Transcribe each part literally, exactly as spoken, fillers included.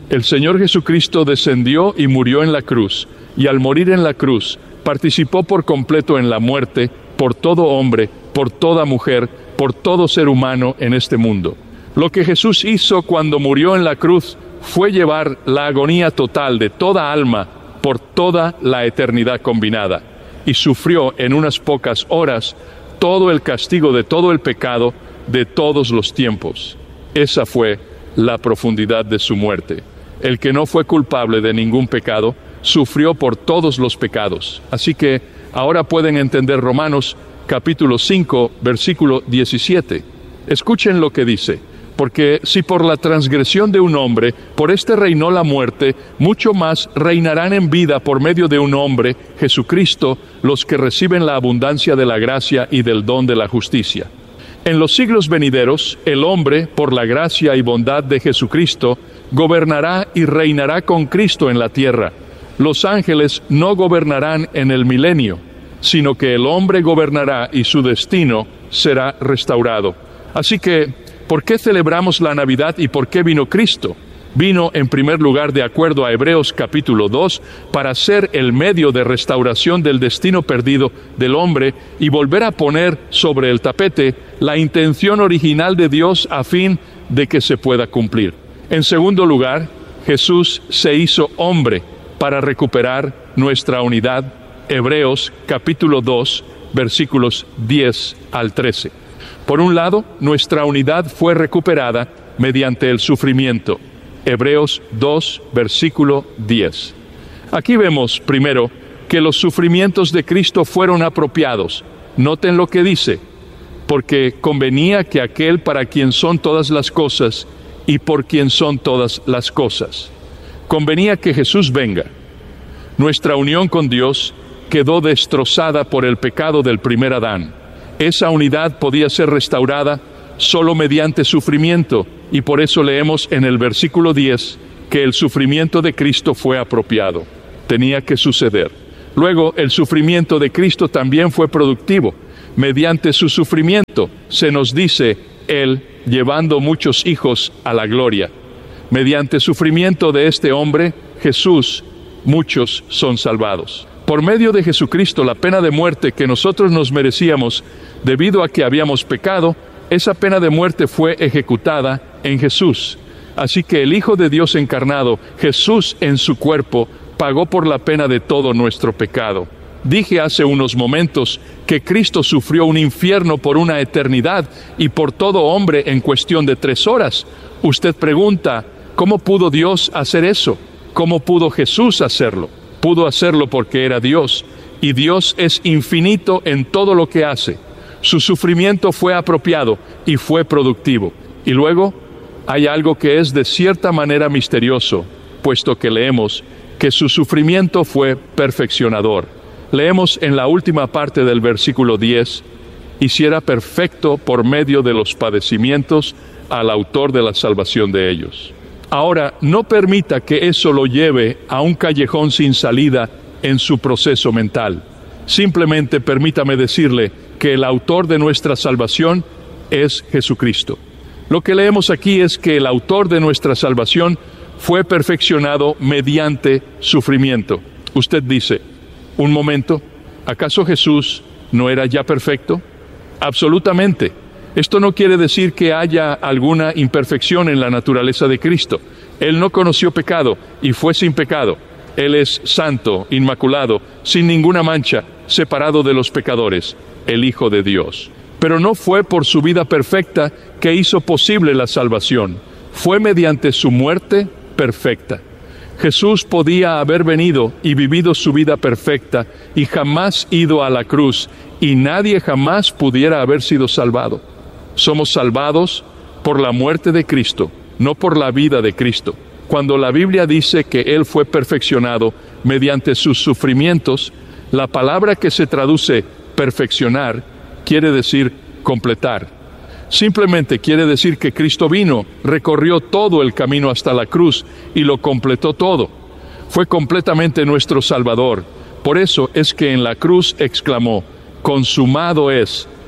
El Señor Jesucristo descendió y murió en la cruz, y al morir en la cruz, participó por completo en la muerte por todo hombre, por toda mujer, por todo ser humano en este mundo. Lo que Jesús hizo cuando murió en la cruz fue llevar la agonía total de toda alma por toda la eternidad combinada, y sufrió en unas pocas horas todo el castigo de todo el pecado de todos los tiempos. Esa fue la profundidad de su muerte. El que no fue culpable de ningún pecado, sufrió por todos los pecados. Así que ahora pueden entender Romanos capítulo cinco, versículo diecisiete. Escuchen lo que dice: porque si por la transgresión de un hombre, por éste reinó la muerte, mucho más reinarán en vida por medio de un hombre, Jesucristo, los que reciben la abundancia de la gracia y del don de la justicia. En los siglos venideros, el hombre, por la gracia y bondad de Jesucristo, gobernará y reinará con Cristo en la tierra. Los ángeles no gobernarán en el milenio, sino que el hombre gobernará y su destino será restaurado. Así que, ¿por qué celebramos la Navidad y por qué vino Cristo? Vino, en primer lugar, de acuerdo a Hebreos capítulo dos, para ser el medio de restauración del destino perdido del hombre y volver a poner sobre el tapete la intención original de Dios a fin de que se pueda cumplir. En segundo lugar, Jesús se hizo hombre para recuperar nuestra unidad. Hebreos capítulo dos, versículos diez al trece. Por un lado, nuestra unidad fue recuperada mediante el sufrimiento. Hebreos dos, versículo diez. Aquí vemos, primero, que los sufrimientos de Cristo fueron apropiados. Noten lo que dice: porque convenía que aquel para quien son todas las cosas y por quien son todas las cosas. Convenía que Jesús venga. Nuestra unión con Dios quedó destrozada por el pecado del primer Adán. Esa unidad podía ser restaurada solo mediante sufrimiento, y por eso leemos en el versículo diez que el sufrimiento de Cristo fue apropiado. Tenía que suceder. Luego, el sufrimiento de Cristo también fue productivo. Mediante su sufrimiento, se nos dice, Él llevando muchos hijos a la gloria. Mediante sufrimiento de este hombre, Jesús, muchos son salvados. Por medio de Jesucristo, la pena de muerte que nosotros nos merecíamos debido a que habíamos pecado, esa pena de muerte fue ejecutada en Jesús. Así que el Hijo de Dios encarnado, Jesús en su cuerpo, pagó por la pena de todo nuestro pecado. Dije hace unos momentos que Cristo sufrió un infierno por una eternidad y por todo hombre en cuestión de tres horas. Usted pregunta, ¿cómo pudo Dios hacer eso? ¿Cómo pudo Jesús hacerlo? Pudo hacerlo porque era Dios, y Dios es infinito en todo lo que hace. Su sufrimiento fue apropiado y fue productivo. Y luego, hay algo que es de cierta manera misterioso, puesto que leemos que su sufrimiento fue perfeccionador. Leemos en la última parte del versículo diez, hiciera perfecto por medio de los padecimientos al autor de la salvación de ellos. Ahora, no permita que eso lo lleve a un callejón sin salida en su proceso mental. Simplemente permítame decirle que el autor de nuestra salvación es Jesucristo. Lo que leemos aquí es que el autor de nuestra salvación fue perfeccionado mediante sufrimiento. Usted dice, un momento, ¿acaso Jesús no era ya perfecto? Absolutamente. Esto no quiere decir que haya alguna imperfección en la naturaleza de Cristo. Él no conoció pecado y fue sin pecado. Él es santo, inmaculado, sin ninguna mancha, separado de los pecadores, el Hijo de Dios. Pero no fue por su vida perfecta que hizo posible la salvación. Fue mediante su muerte perfecta. Jesús podía haber venido y vivido su vida perfecta y jamás ido a la cruz, y nadie jamás pudiera haber sido salvado. Somos salvados por la muerte de Cristo, no por la vida de Cristo. Cuando la Biblia dice que Él fue perfeccionado mediante sus sufrimientos, la palabra que se traduce perfeccionar quiere decir completar. Simplemente quiere decir que Cristo vino, recorrió todo el camino hasta la cruz y lo completó todo. Fue completamente nuestro Salvador. Por eso es que en la cruz exclamó, consumado es.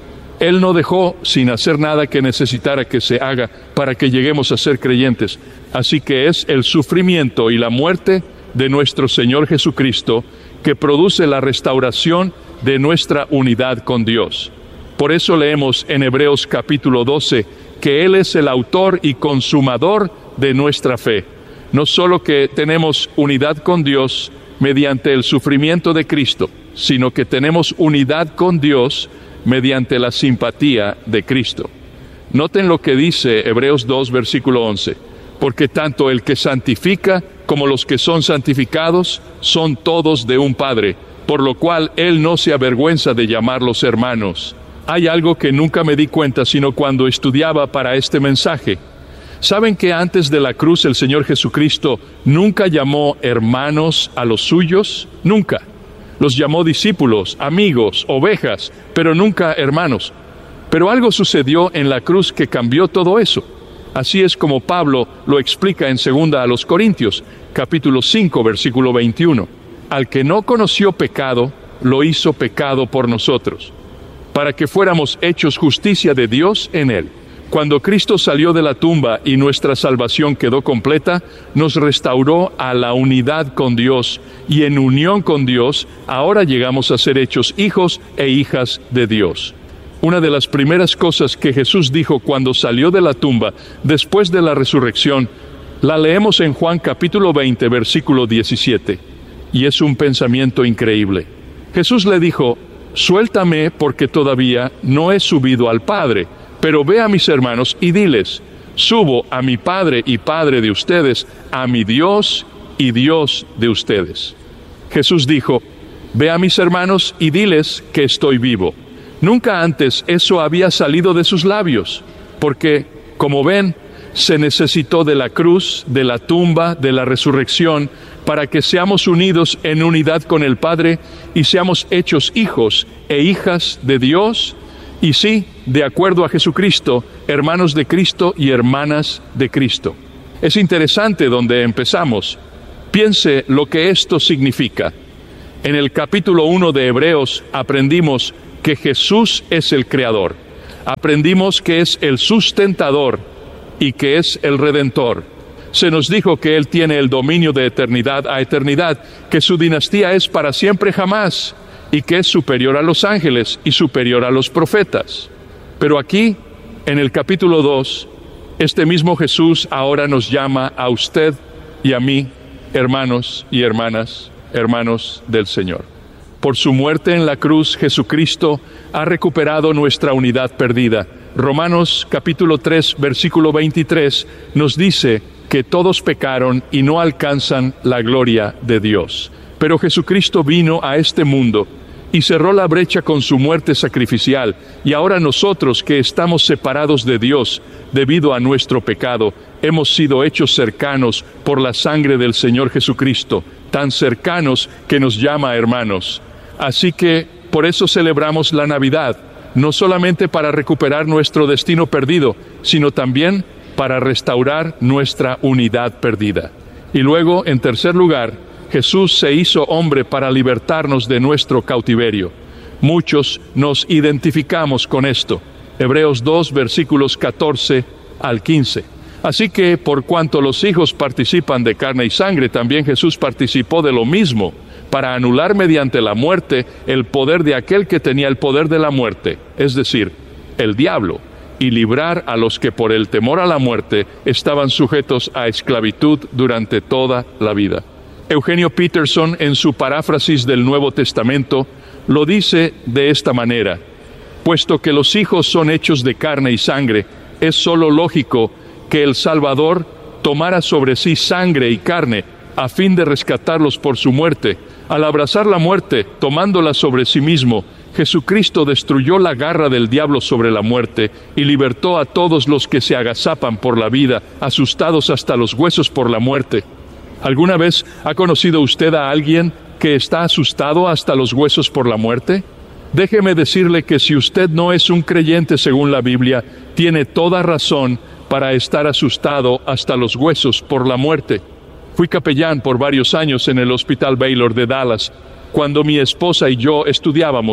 Él no dejó sin hacer nada que necesitara que se haga para que lleguemos a ser creyentes. Así que es el sufrimiento y la muerte de nuestro Señor Jesucristo que produce la restauración de nuestra unidad con Dios. Por eso leemos en Hebreos capítulo doce que Él es el autor y consumador de nuestra fe. No solo que tenemos unidad con Dios mediante el sufrimiento de Cristo, sino que tenemos unidad con Dios mediante la simpatía de Cristo. Noten lo que dice Hebreos dos, versículo once. Porque tanto el que santifica como los que son santificados son todos de un Padre, por lo cual Él no se avergüenza de llamarlos hermanos. Hay algo que nunca me di cuenta sino cuando estudiaba para este mensaje. ¿Saben que antes de la cruz el Señor Jesucristo nunca llamó hermanos a los suyos? Nunca. Los llamó discípulos, amigos, ovejas, pero nunca hermanos. Pero algo sucedió en la cruz que cambió todo eso. Así es como Pablo lo explica en segunda a los Corintios, capítulo cinco, versículo veintiuno. Al que no conoció pecado, lo hizo pecado por nosotros, para que fuéramos hechos justicia de Dios en Él. Cuando Cristo salió de la tumba y nuestra salvación quedó completa, nos restauró a la unidad con Dios, y en unión con Dios, ahora llegamos a ser hechos hijos e hijas de Dios. Una de las primeras cosas que Jesús dijo cuando salió de la tumba, después de la resurrección, la leemos en Juan capítulo veinte, versículo diecisiete, y es un pensamiento increíble. Jesús le dijo: suéltame porque todavía no he subido al Padre, pero ve a mis hermanos y diles, subo a mi Padre y Padre de ustedes, a mi Dios y Dios de ustedes. Jesús dijo: ve a mis hermanos y diles que estoy vivo. Nunca antes eso había salido de sus labios, porque, como ven, se necesitó de la cruz, de la tumba, de la resurrección, para que seamos unidos en unidad con el Padre y seamos hechos hijos e hijas de Dios, y sí, de acuerdo a Jesucristo, hermanos de Cristo y hermanas de Cristo. Es interesante donde empezamos. Piense lo que esto significa. En el capítulo uno de Hebreos aprendimos que Jesús es el Creador. Aprendimos que es el sustentador y que es el Redentor. Se nos dijo que Él tiene el dominio de eternidad a eternidad, que su dinastía es para siempre jamás, y que es superior a los ángeles y superior a los profetas. Pero aquí, en el capítulo dos, este mismo Jesús ahora nos llama a usted y a mí, hermanos y hermanas, hermanos del Señor. Por su muerte en la cruz, Jesucristo ha recuperado nuestra unidad perdida. Romanos capítulo tres, versículo veintitrés, nos dice que todos pecaron y no alcanzan la gloria de Dios. Pero Jesucristo vino a este mundo y cerró la brecha con su muerte sacrificial, y ahora nosotros que estamos separados de Dios debido a nuestro pecado, hemos sido hechos cercanos por la sangre del Señor Jesucristo, tan cercanos que nos llama hermanos. Así que por eso celebramos la Navidad, no solamente para recuperar nuestro destino perdido, sino también para restaurar nuestra unidad perdida. Y luego, en tercer lugar, Jesús se hizo hombre para libertarnos de nuestro cautiverio. Muchos nos identificamos con esto. Hebreos dos, versículos catorce al quince. Así que, por cuanto los hijos participan de carne y sangre, también Jesús participó de lo mismo, para anular mediante la muerte el poder de aquel que tenía el poder de la muerte, es decir, el diablo, y librar a los que por el temor a la muerte estaban sujetos a esclavitud durante toda la vida. Eugenio Peterson, en su paráfrasis del Nuevo Testamento, lo dice de esta manera: puesto que los hijos son hechos de carne y sangre, es sólo lógico que el Salvador tomara sobre sí sangre y carne a fin de rescatarlos por su muerte. Al abrazar la muerte, tomándola sobre sí mismo, Jesucristo destruyó la garra del diablo sobre la muerte y libertó a todos los que se agazapan por la vida, asustados hasta los huesos por la muerte. ¿Alguna vez ha conocido usted a alguien que está asustado hasta los huesos por la muerte? Déjeme decirle que si usted no es un creyente según la Biblia, tiene toda razón para estar asustado hasta los huesos por la muerte. Fui capellán por varios años en el Hospital Baylor de Dallas. Cuando mi esposa y yo estudiábamos,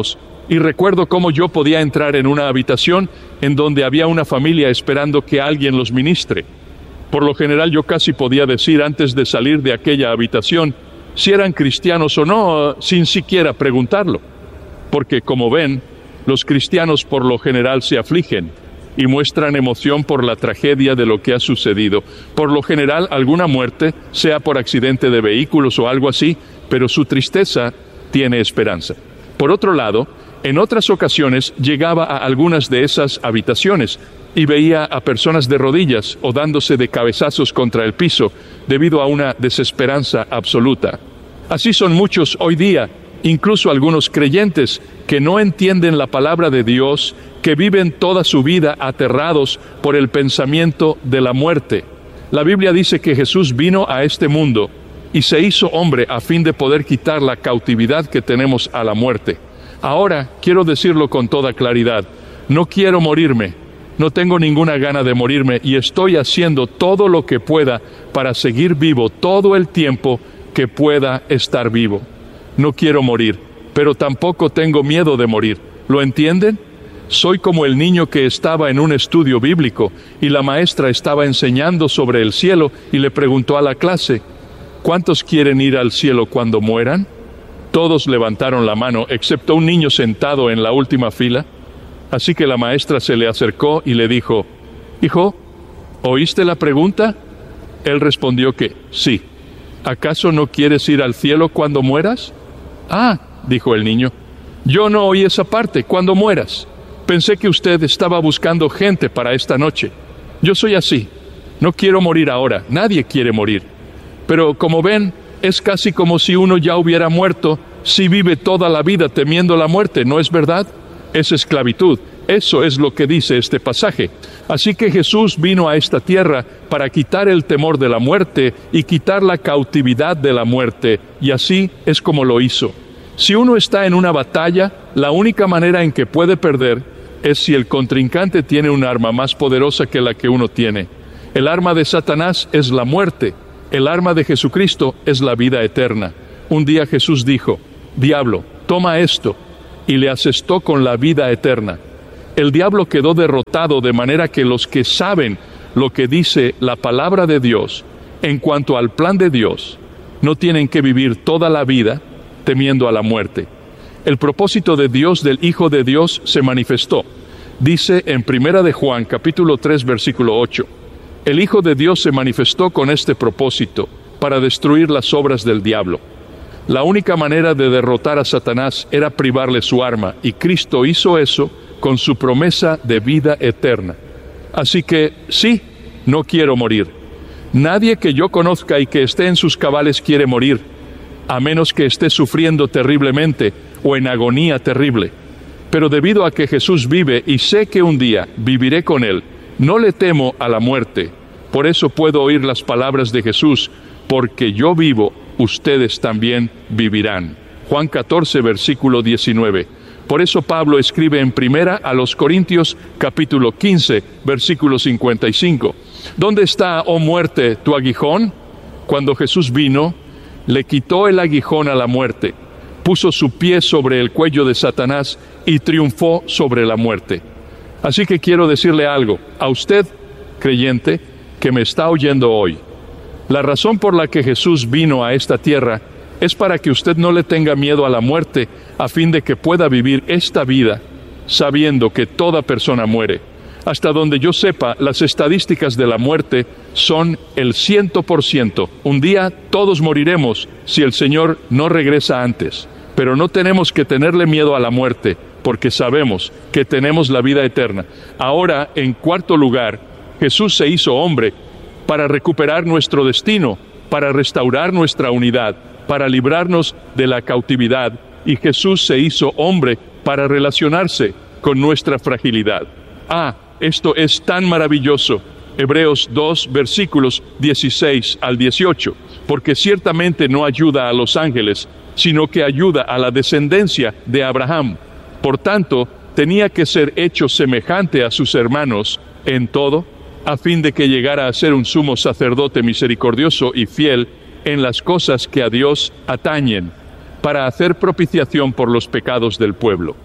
y recuerdo cómo yo podía entrar en una habitación en donde había una familia esperando que alguien los ministre. Por lo general yo casi podía decir antes de salir de aquella habitación si eran cristianos o no, sin siquiera preguntarlo. Porque, como ven, los cristianos por lo general se afligen y muestran emoción por la tragedia de lo que ha sucedido. Por lo general, alguna muerte, sea por accidente de vehículos o algo así, pero su tristeza tiene esperanza. Por otro lado, en otras ocasiones llegaba a algunas de esas habitaciones y veía a personas de rodillas o dándose de cabezazos contra el piso debido a una desesperanza absoluta. Así son muchos hoy día, incluso algunos creyentes que no entienden la palabra de Dios, que viven toda su vida aterrados por el pensamiento de la muerte. La Biblia dice que Jesús vino a este mundo y se hizo hombre a fin de poder quitar la cautividad que tenemos a la muerte. Ahora, quiero decirlo con toda claridad, no quiero morirme, no tengo ninguna gana de morirme y estoy haciendo todo lo que pueda para seguir vivo todo el tiempo que pueda estar vivo. No quiero morir, pero tampoco tengo miedo de morir. ¿Lo entienden? Soy como el niño que estaba en un estudio bíblico y la maestra estaba enseñando sobre el cielo y le preguntó a la clase, ¿cuántos quieren ir al cielo cuando mueran? Todos levantaron la mano, excepto un niño sentado en la última fila. Así que la maestra se le acercó y le dijo, «Hijo, ¿oíste la pregunta?» Él respondió que sí. «¿Acaso no quieres ir al cielo cuando mueras?» «Ah», dijo el niño, «yo no oí esa parte, cuando mueras. Pensé que usted estaba buscando gente para esta noche. Yo soy así. No quiero morir ahora, nadie quiere morir. Pero como ven, es casi como si uno ya hubiera muerto si vive toda la vida temiendo la muerte, ¿no es verdad? Es esclavitud. Eso es lo que dice este pasaje. Así que Jesús vino a esta tierra para quitar el temor de la muerte y quitar la cautividad de la muerte, y así es como lo hizo. Si uno está en una batalla, la única manera en que puede perder es si el contrincante tiene un arma más poderosa que la que uno tiene. El arma de Satanás es la muerte. El arma de Jesucristo es la vida eterna. Un día Jesús dijo, «Diablo, toma esto», y le asestó con la vida eterna. El diablo quedó derrotado de manera que los que saben lo que dice la palabra de Dios en cuanto al plan de Dios, no tienen que vivir toda la vida temiendo a la muerte. El propósito de Dios del Hijo de Dios se manifestó. Dice en Primera de Juan, capítulo tres, versículo ocho, «El Hijo de Dios se manifestó con este propósito, para destruir las obras del diablo». La única manera de derrotar a Satanás era privarle su arma, y Cristo hizo eso con su promesa de vida eterna. Así que, sí, no quiero morir. Nadie que yo conozca y que esté en sus cabales quiere morir, a menos que esté sufriendo terriblemente o en agonía terrible. Pero debido a que Jesús vive y sé que un día viviré con Él, no le temo a la muerte. Por eso puedo oír las palabras de Jesús, porque yo vivo, ustedes también vivirán. Juan catorce, versículo diecinueve. Por eso Pablo escribe en primera a los Corintios, capítulo quince, versículo cincuenta y cinco. ¿Dónde está, oh muerte, tu aguijón? Cuando Jesús vino, le quitó el aguijón a la muerte, puso su pie sobre el cuello de Satanás y triunfó sobre la muerte. Así que quiero decirle algo, a usted, creyente, que me está oyendo hoy. La razón por la que Jesús vino a esta tierra es para que usted no le tenga miedo a la muerte, a fin de que pueda vivir esta vida sabiendo que toda persona muere. Hasta donde yo sepa, las estadísticas de la muerte son el ciento por ciento. Un día todos moriremos si el Señor no regresa antes. Pero no tenemos que tenerle miedo a la muerte, porque sabemos que tenemos la vida eterna. Ahora, en cuarto lugar, Jesús se hizo hombre para recuperar nuestro destino, para restaurar nuestra unidad, para librarnos de la cautividad, y Jesús se hizo hombre para relacionarse con nuestra fragilidad. Ah, esto es tan maravilloso. Hebreos dos, versículos dieciséis al dieciocho, porque ciertamente no ayuda a los ángeles, sino que ayuda a la descendencia de Abraham. Por tanto, tenía que ser hecho semejante a sus hermanos en todo, a fin de que llegara a ser un sumo sacerdote misericordioso y fiel en las cosas que a Dios atañen, para hacer propiciación por los pecados del pueblo.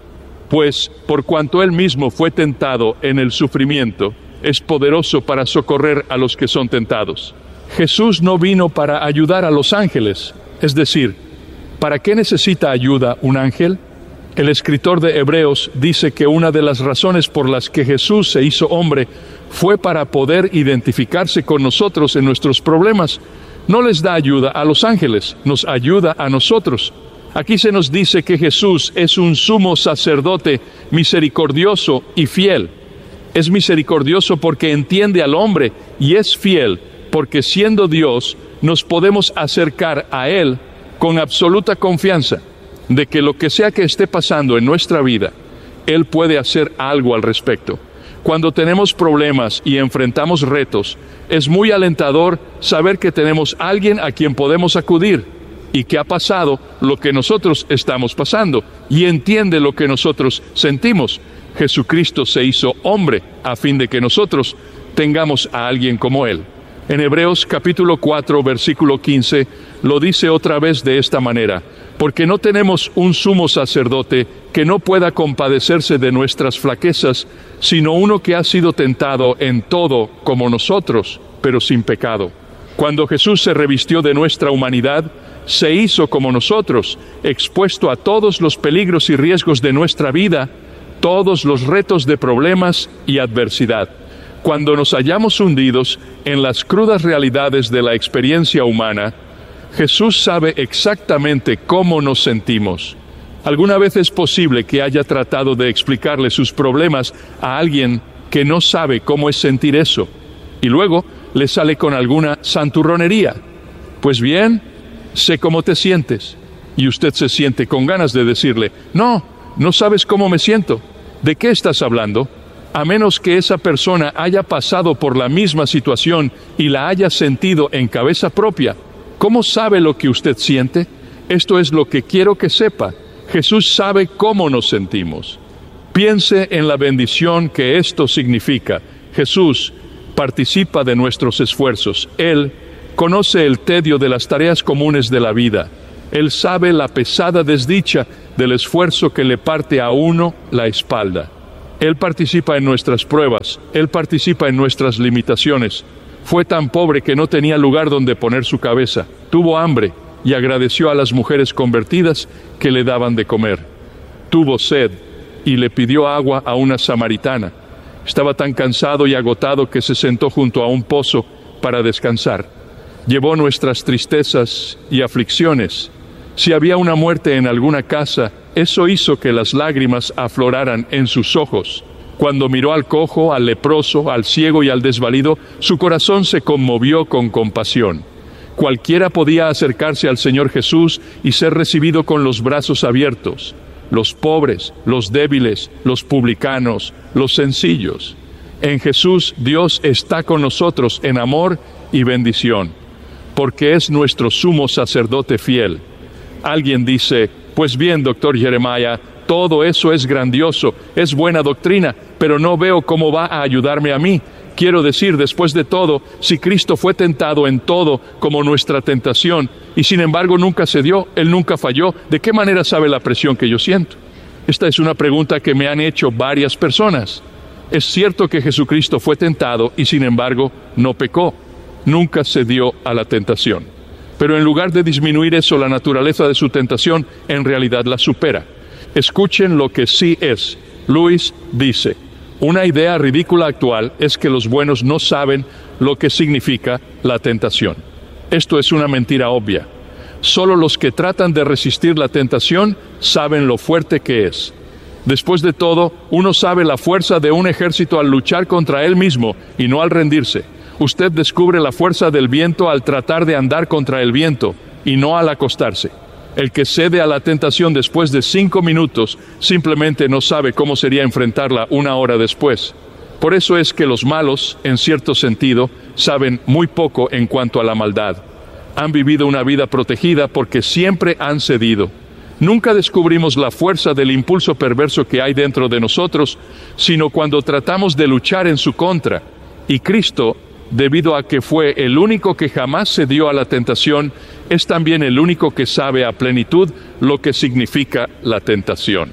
pues por cuanto Él mismo fue tentado en el sufrimiento, es poderoso para socorrer a los que son tentados. Jesús no vino para ayudar a los ángeles, es decir, ¿para qué necesita ayuda un ángel? El escritor de Hebreos dice que una de las razones por las que Jesús se hizo hombre fue para poder identificarse con nosotros en nuestros problemas. No les da ayuda a los ángeles, nos ayuda a nosotros. Aquí se nos dice que Jesús es un sumo sacerdote misericordioso y fiel. Es misericordioso porque entiende al hombre y es fiel porque siendo Dios nos podemos acercar a Él con absoluta confianza de que lo que sea que esté pasando en nuestra vida, Él puede hacer algo al respecto. Cuando tenemos problemas y enfrentamos retos, es muy alentador saber que tenemos alguien a quien podemos acudir y que ha pasado lo que nosotros estamos pasando y entiende lo que nosotros sentimos. Jesucristo se hizo hombre a fin de que nosotros tengamos a alguien como Él. En Hebreos capítulo cuatro, versículo quince, lo dice otra vez de esta manera: porque no tenemos un sumo sacerdote que no pueda compadecerse de nuestras flaquezas, sino uno que ha sido tentado en todo como nosotros, pero sin pecado. Cuando Jesús se revistió de nuestra humanidad, se hizo como nosotros, expuesto a todos los peligros y riesgos de nuestra vida, todos los retos de problemas y adversidad. Cuando nos hallamos hundidos en las crudas realidades de la experiencia humana, Jesús sabe exactamente cómo nos sentimos. ¿Alguna vez es posible que haya tratado de explicarle sus problemas a alguien que no sabe cómo es sentir eso? Y luego le sale con alguna santurronería. Pues bien, sé cómo te sientes. Y usted se siente con ganas de decirle: no, no sabes cómo me siento. ¿De qué estás hablando? A menos que esa persona haya pasado por la misma situación y la haya sentido en cabeza propia. ¿Cómo sabe lo que usted siente? Esto es lo que quiero que sepa. Jesús sabe cómo nos sentimos. Piense en la bendición que esto significa. Jesús participa de nuestros esfuerzos. Él conoce el tedio de las tareas comunes de la vida. Él sabe la pesada desdicha del esfuerzo que le parte a uno la espalda. Él participa en nuestras pruebas. Él participa en nuestras limitaciones. Fue tan pobre que no tenía lugar donde poner su cabeza. Tuvo hambre y agradeció a las mujeres convertidas que le daban de comer. Tuvo sed y le pidió agua a una samaritana. Estaba tan cansado y agotado que se sentó junto a un pozo para descansar. Llevó nuestras tristezas y aflicciones. Si había una muerte en alguna casa, eso hizo que las lágrimas afloraran en sus ojos. Cuando miró al cojo, al leproso, al ciego y al desvalido, su corazón se conmovió con compasión. Cualquiera podía acercarse al Señor Jesús y ser recibido con los brazos abiertos. Los pobres, los débiles, los publicanos, los sencillos. En Jesús, Dios está con nosotros en amor y bendición, porque es nuestro sumo sacerdote fiel. Alguien dice: pues bien, doctor Jeremiah, todo eso es grandioso, es buena doctrina, pero no veo cómo va a ayudarme a mí. Quiero decir, después de todo, si Cristo fue tentado en todo como nuestra tentación, y sin embargo nunca cedió, Él nunca falló, ¿de qué manera sabe la presión que yo siento? Esta es una pregunta que me han hecho varias personas. Es cierto que Jesucristo fue tentado y sin embargo no pecó, nunca cedió a la tentación. Pero en lugar de disminuir eso, la naturaleza de su tentación en realidad la supera. Escuchen lo que sí es. Lewis dice: una idea ridícula actual es que los buenos no saben lo que significa la tentación. Esto es una mentira obvia. Solo los que tratan de resistir la tentación saben lo fuerte que es. Después de todo, uno sabe la fuerza de un ejército al luchar contra él mismo y no al rendirse. Usted descubre la fuerza del viento al tratar de andar contra el viento y no al acostarse. El que cede a la tentación después de cinco minutos simplemente no sabe cómo sería enfrentarla una hora después. Por eso es que los malos, en cierto sentido, saben muy poco en cuanto a la maldad. Han vivido una vida protegida porque siempre han cedido. Nunca descubrimos la fuerza del impulso perverso que hay dentro de nosotros, sino cuando tratamos de luchar en su contra. Y Cristo, debido a que fue el único que jamás cedió a la tentación, es también el único que sabe a plenitud lo que significa la tentación.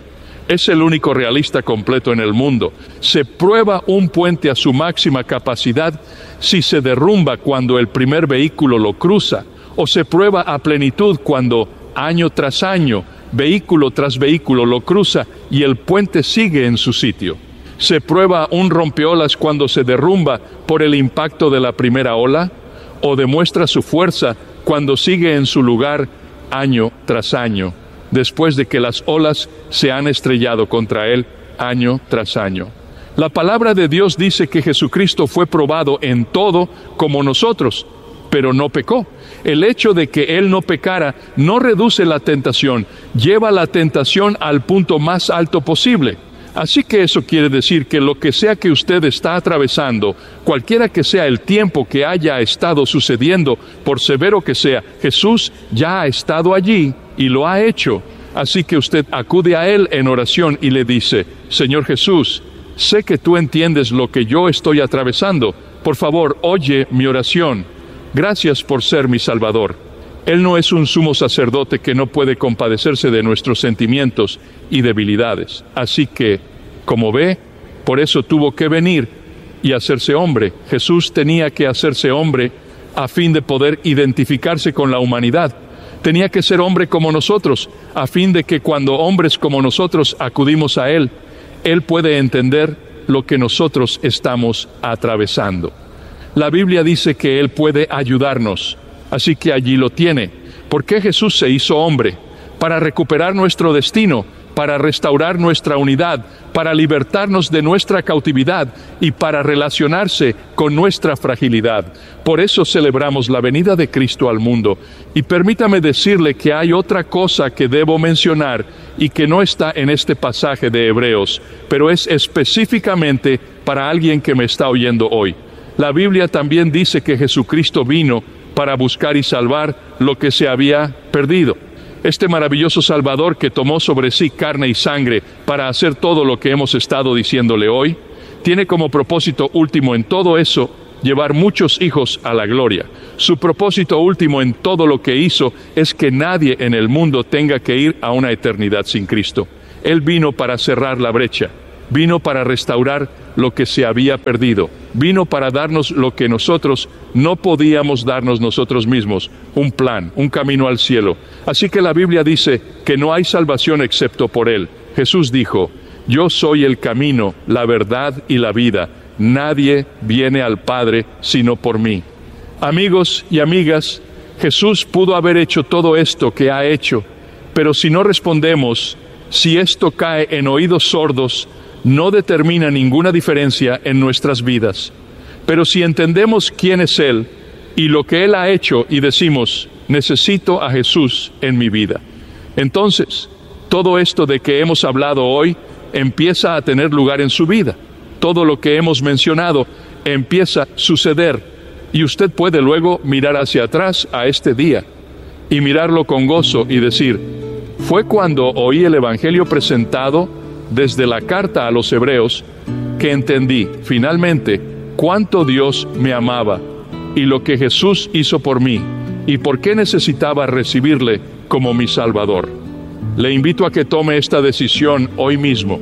Es el único realista completo en el mundo. Se prueba un puente a su máxima capacidad si se derrumba cuando el primer vehículo lo cruza, o se prueba a plenitud cuando, año tras año, vehículo tras vehículo lo cruza y el puente sigue en su sitio. Se prueba un rompeolas cuando se derrumba por el impacto de la primera ola, o demuestra su fuerza cuando sigue en su lugar año tras año, después de que las olas se han estrellado contra él año tras año. La palabra de Dios dice que Jesucristo fue probado en todo como nosotros, pero no pecó. El hecho de que Él no pecara no reduce la tentación, lleva la tentación al punto más alto posible. Así que eso quiere decir que lo que sea que usted está atravesando, cualquiera que sea el tiempo que haya estado sucediendo, por severo que sea, Jesús ya ha estado allí y lo ha hecho. Así que usted acude a Él en oración y le dice: Señor Jesús, sé que tú entiendes lo que yo estoy atravesando. Por favor, oye mi oración. Gracias por ser mi Salvador. Él no es un sumo sacerdote que no puede compadecerse de nuestros sentimientos y debilidades. Así que, como ve, por eso tuvo que venir y hacerse hombre. Jesús tenía que hacerse hombre a fin de poder identificarse con la humanidad. Tenía que ser hombre como nosotros, a fin de que cuando hombres como nosotros acudimos a Él, Él puede entender lo que nosotros estamos atravesando. La Biblia dice que Él puede ayudarnos. Así que allí lo tiene. ¿Por qué Jesús se hizo hombre? Para recuperar nuestro destino, para restaurar nuestra unidad, para libertarnos de nuestra cautividad y para relacionarse con nuestra fragilidad. Por eso celebramos la venida de Cristo al mundo. Y permítame decirle que hay otra cosa que debo mencionar y que no está en este pasaje de Hebreos, pero es específicamente para alguien que me está oyendo hoy. La Biblia también dice que Jesucristo vino para buscar y salvar lo que se había perdido. Este maravilloso Salvador que tomó sobre sí carne y sangre para hacer todo lo que hemos estado diciéndole hoy, tiene como propósito último en todo eso llevar muchos hijos a la gloria. Su propósito último en todo lo que hizo es que nadie en el mundo tenga que ir a una eternidad sin Cristo. Él vino para cerrar la brecha. Vino para restaurar lo que se había perdido. Vino para darnos lo que nosotros no podíamos darnos nosotros mismos, un plan, un camino al cielo. Así que la Biblia dice que no hay salvación excepto por Él. Jesús dijo: yo soy el camino, la verdad y la vida. Nadie viene al Padre sino por mí. Amigos y amigas, Jesús pudo haber hecho todo esto que ha hecho, pero si no respondemos, si esto cae en oídos sordos, no determina ninguna diferencia en nuestras vidas. Pero si entendemos quién es Él y lo que Él ha hecho y decimos: necesito a Jesús en mi vida, entonces todo esto de que hemos hablado hoy empieza a tener lugar en su vida. Todo lo que hemos mencionado empieza a suceder y usted puede luego mirar hacia atrás a este día y mirarlo con gozo y decir: fue cuando oí el Evangelio presentado desde la carta a los Hebreos que entendí finalmente cuánto Dios me amaba y lo que Jesús hizo por mí y por qué necesitaba recibirle como mi Salvador. Le invito a que tome esta decisión hoy mismo.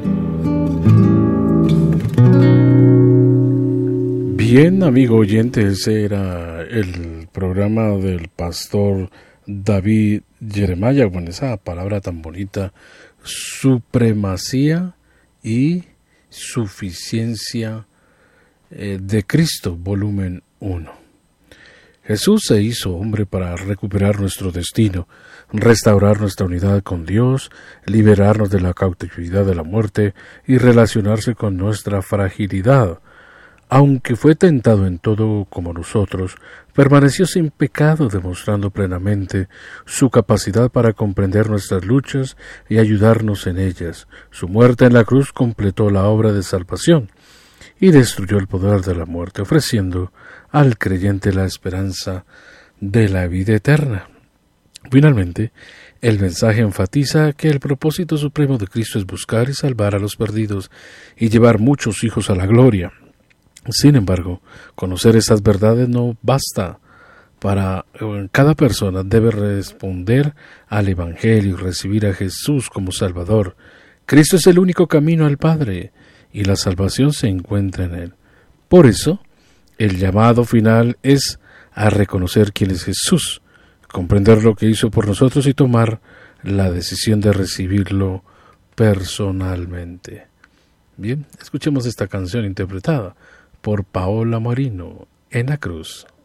Bien, amigo oyente, ese era el programa del pastor David Jeremiah con esa palabra tan bonita: supremacía y suficiencia eh, de Cristo, volumen uno. Jesús se hizo hombre para recuperar nuestro destino, restaurar nuestra unidad con Dios, liberarnos de la cautividad de la muerte y relacionarse con nuestra fragilidad. Aunque fue tentado en todo como nosotros, permaneció sin pecado, demostrando plenamente su capacidad para comprender nuestras luchas y ayudarnos en ellas. Su muerte en la cruz completó la obra de salvación y destruyó el poder de la muerte, ofreciendo al creyente la esperanza de la vida eterna. Finalmente, el mensaje enfatiza que el propósito supremo de Cristo es buscar y salvar a los perdidos y llevar muchos hijos a la gloria. Sin embargo, conocer estas verdades no basta. Para cada persona debe responder al Evangelio y recibir a Jesús como Salvador. Cristo es el único camino al Padre y la salvación se encuentra en Él. Por eso, el llamado final es a reconocer quién es Jesús, comprender lo que hizo por nosotros y tomar la decisión de recibirlo personalmente. Bien, escuchemos esta canción interpretada por Paola Marino, En la Cruz.